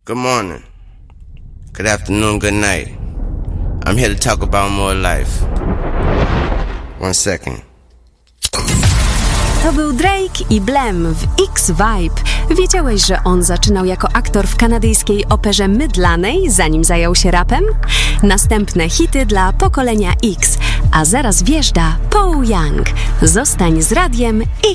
Good morning, good afternoon, good night. I'm here to talk about more life. 1 second. To był Drake i Blem w X-Vibe. Wiedziałeś, że on zaczynał jako aktor w kanadyjskiej operze mydlanej, zanim zajął się rapem? Następne hity dla pokolenia X, a zaraz wjeżdża Paul Young. Zostań z radiem